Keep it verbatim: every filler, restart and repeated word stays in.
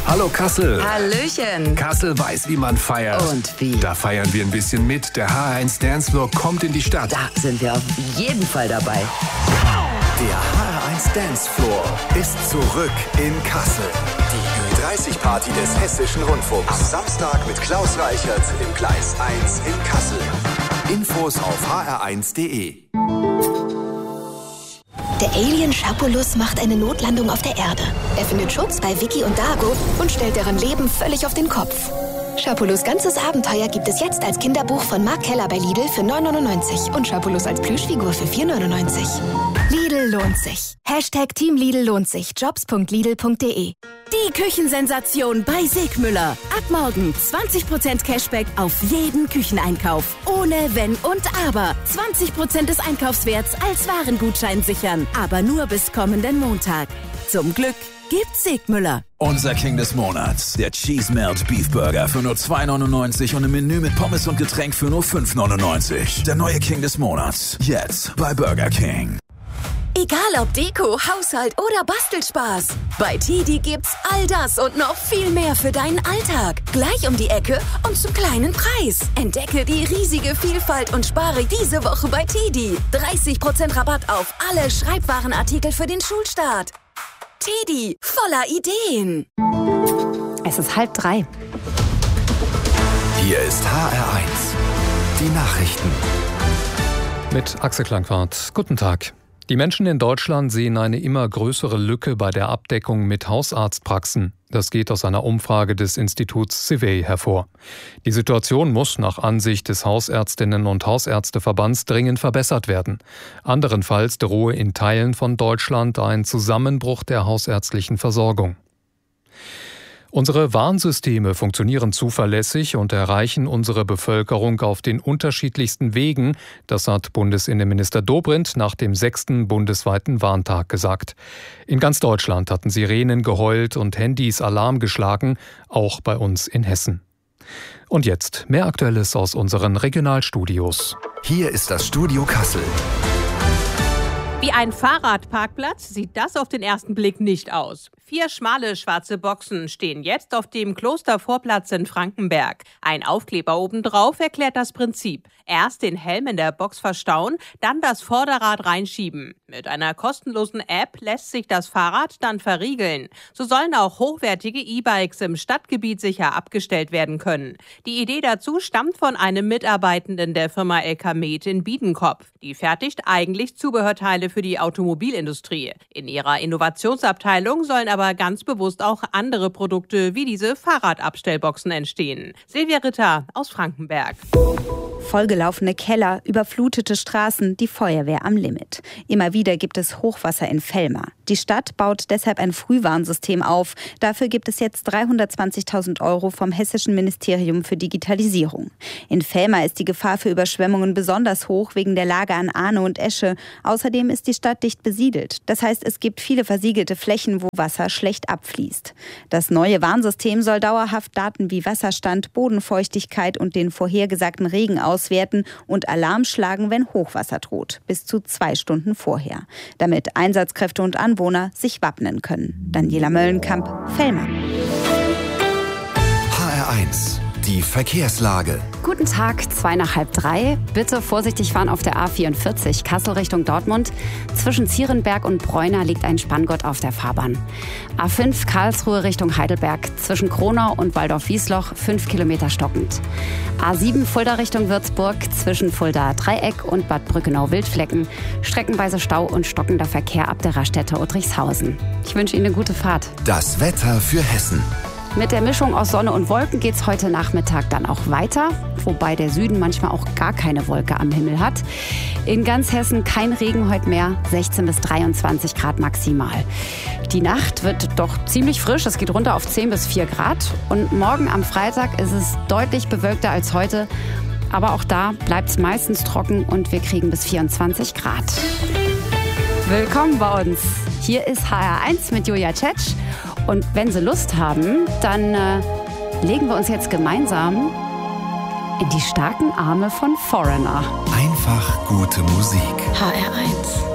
Hallo Kassel. Hallöchen. Kassel weiß, wie man feiert. Und wie? Da feiern wir ein bisschen mit. Der H R eins Dancefloor kommt in die Stadt. Da sind wir auf jeden Fall dabei. Der H R eins Dancefloor ist zurück in Kassel. Die Ü dreißig Party des Hessischen Rundfunks. Am Samstag mit Klaus Reichert im Gleis eins in Kassel. Infos auf h r eins punkt d e. Der Alien Schapulus macht eine Notlandung auf der Erde. Er findet Schutz bei Vicky und Dago und stellt deren Leben völlig auf den Kopf. Schapulus' ganzes Abenteuer gibt es jetzt als Kinderbuch von Mark Keller bei Lidl für neun neunundneunzig und Schapulus als Plüschfigur für vier neunundneunzig. Lidl lohnt sich. Hashtag Team Lidl lohnt sich. Jobs punkt lidl punkt d e. Die Küchensensation bei Segmüller. Ab morgen zwanzig Prozent Cashback auf jeden Kücheneinkauf. Ohne Wenn und Aber. zwanzig Prozent des Einkaufswerts als Warengutschein sichern. Aber nur bis kommenden Montag. Zum Glück gibt's Segmüller. Unser King des Monats, der Cheese Melt Beef Burger für nur zwei neunundneunzig und ein Menü mit Pommes und Getränk für nur fünf neunundneunzig. Der neue King des Monats, jetzt bei Burger King. Egal ob Deko, Haushalt oder Bastelspaß. Bei Tidi gibt's all das und noch viel mehr für deinen Alltag. Gleich um die Ecke und zum kleinen Preis. Entdecke die riesige Vielfalt und spare diese Woche bei Tidi. dreißig Prozent Rabatt auf alle Schreibwarenartikel für den Schulstart. Tidi, voller Ideen. Es ist halb drei. Hier ist H R eins. Die Nachrichten. Mit Axel Klangwart. Guten Tag. Die Menschen in Deutschland sehen eine immer größere Lücke bei der Abdeckung mit Hausarztpraxen. Das geht aus einer Umfrage des Instituts Civey hervor. Die Situation muss nach Ansicht des Hausärztinnen- und Hausärzteverbands dringend verbessert werden. Anderenfalls drohe in Teilen von Deutschland ein Zusammenbruch der hausärztlichen Versorgung. Unsere Warnsysteme funktionieren zuverlässig und erreichen unsere Bevölkerung auf den unterschiedlichsten Wegen, das hat Bundesinnenminister Dobrindt nach dem sechsten bundesweiten Warntag gesagt. In ganz Deutschland hatten Sirenen geheult und Handys Alarm geschlagen, auch bei uns in Hessen. Und jetzt mehr Aktuelles aus unseren Regionalstudios. Hier ist das Studio Kassel. Wie ein Fahrradparkplatz sieht das auf den ersten Blick nicht aus. Vier schmale schwarze Boxen stehen jetzt auf dem Klostervorplatz in Frankenberg. Ein Aufkleber obendrauf erklärt das Prinzip. Erst den Helm in der Box verstauen, dann das Vorderrad reinschieben. Mit einer kostenlosen App lässt sich das Fahrrad dann verriegeln. So sollen auch hochwertige E-Bikes im Stadtgebiet sicher abgestellt werden können. Die Idee dazu stammt von einem Mitarbeitenden der Firma L K Med in Biedenkopf. Die fertigt eigentlich Zubehörteile für die Automobilindustrie. In ihrer Innovationsabteilung sollen aber ganz bewusst auch andere Produkte wie diese Fahrradabstellboxen entstehen. Silvia Ritter aus Frankenberg. Vollgelaufene Keller, überflutete Straßen, die Feuerwehr am Limit. Immer wieder gibt es Hochwasser in Velma. Die Stadt baut deshalb ein Frühwarnsystem auf. Dafür gibt es jetzt dreihundertzwanzigtausend Euro vom Hessischen Ministerium für Digitalisierung. In Velma ist die Gefahr für Überschwemmungen besonders hoch wegen der Lage an Arno und Esche. Außerdem ist die Stadt dicht besiedelt. Das heißt, es gibt viele versiegelte Flächen, wo Wasser schlecht abfließt. Das neue Warnsystem soll dauerhaft Daten wie Wasserstand, Bodenfeuchtigkeit und den vorhergesagten Regen auswerten und Alarm schlagen, wenn Hochwasser droht, bis zu zwei Stunden vorher, damit Einsatzkräfte und Anwohner sich wappnen können. Daniela Möllenkamp, Velma. H R eins. Die Verkehrslage. Guten Tag, zwei nach halb drei. Bitte vorsichtig fahren auf der A vierundvierzig, Kassel Richtung Dortmund. Zwischen Zierenberg und Bräuna liegt ein Spanngott auf der Fahrbahn. A fünf Karlsruhe Richtung Heidelberg. Zwischen Kronau und Waldorf-Wiesloch fünf Kilometer stockend. A sieben Fulda Richtung Würzburg. Zwischen Fulda Dreieck und Bad Brückenau-Wildflecken. Streckenweise Stau und stockender Verkehr ab der Raststätte Uttrichshausen. Ich wünsche Ihnen eine gute Fahrt. Das Wetter für Hessen. Mit der Mischung aus Sonne und Wolken geht's heute Nachmittag dann auch weiter, wobei der Süden manchmal auch gar keine Wolke am Himmel hat. In ganz Hessen kein Regen heute mehr, sechzehn bis dreiundzwanzig Grad maximal. Die Nacht wird doch ziemlich frisch, es geht runter auf zehn bis vier Grad. Und morgen am Freitag ist es deutlich bewölkter als heute, aber auch da bleibt's meistens trocken und wir kriegen bis vierundzwanzig Grad. Willkommen bei uns. Hier ist H R eins mit Julia Tschetsch. Und wenn Sie Lust haben, dann äh, legen wir uns jetzt gemeinsam in die starken Arme von Foreigner. Einfach gute Musik. H R eins.